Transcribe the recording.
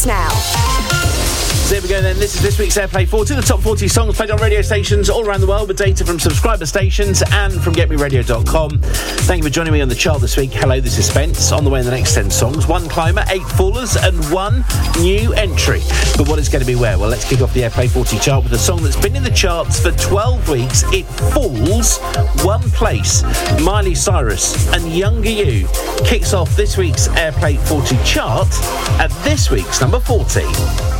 starts now. So here we go then. This is this week's Airplay 40, the top 40 songs played on radio stations all around the world with data from subscriber stations and from GetMeRadio.com. Thank you for joining me on the chart this week. Hello, this is Spence. On the way in the next 10 songs, 1 climber, 8 fallers and 1 new entry. But what is going to be where? Well, let's kick off the Airplay 40 chart with a song that's been in the charts for 12 weeks. It falls 1 place. Miley Cyrus and Younger You kicks off this week's Airplay 40 chart at this week's number 40.